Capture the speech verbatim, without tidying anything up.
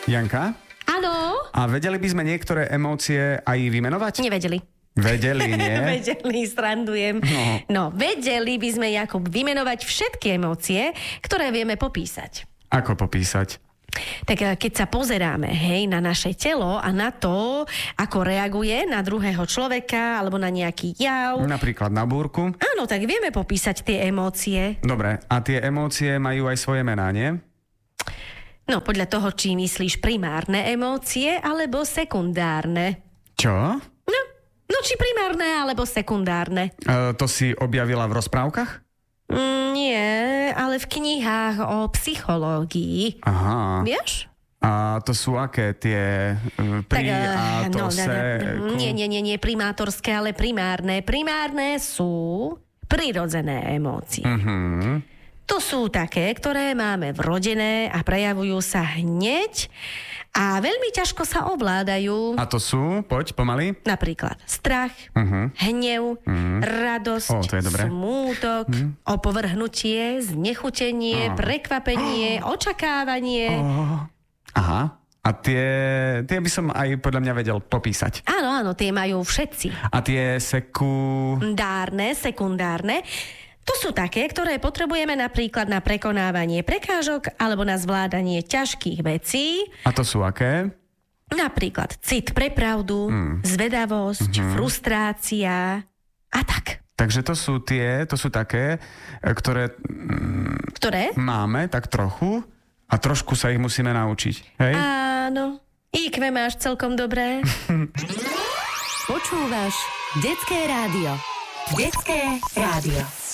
Janka? Áno. A vedeli by sme niektoré emócie aj vymenovať? Nevedeli. Vedeli, nie? Vedeli, strandujem. No. no, vedeli by sme, Jakub, vymenovať všetky emócie, ktoré vieme popísať. Ako popísať? Tak keď sa pozeráme, hej, na naše telo a na to, ako reaguje na druhého človeka alebo na nejaký jav. Napríklad na búrku? Áno, tak vieme popísať tie emócie. Dobre, a tie emócie majú aj svoje mená, nie? No, podľa toho, či myslíš primárne emócie alebo sekundárne. Čo? No, no či primárne alebo sekundárne. E, to si objavila v rozprávkach? Mm, nie, ale v knihách o psychológii. Aha. Vieš? A to sú aké tie uh, pri tak, a to no, se... No, nie, nie, nie, nie primátorské, ale primárne. Primárne sú prirodzené emócie. Uh-huh. To sú také, ktoré máme vrodené a prejavujú sa hneď a veľmi ťažko sa ovládajú. A to sú, poď pomaly. Napríklad strach, uh-huh. hnev, uh-huh. radosť, o, to je dobré. smútok, uh-huh. opovrhnutie, znechutenie, uh-huh. prekvapenie, uh-huh. očakávanie. Uh-huh. Aha. A tie, tie by som aj podľa mňa vedel popísať. Áno, áno, tie majú všetci. A tie seku... Dárne, sekundárne. To sú také, ktoré potrebujeme napríklad na prekonávanie prekážok alebo na zvládanie ťažkých vecí. A to sú aké? Napríklad cit pre pravdu, mm. zvedavosť, mm-hmm. frustrácia a tak. Takže to sú tie, to sú také, ktoré... Ktoré? Máme tak trochu a trošku sa ich musíme naučiť. Hej? Áno. í kvé máš celkom dobré. Počúvaš Detské rádio. Detské rádio.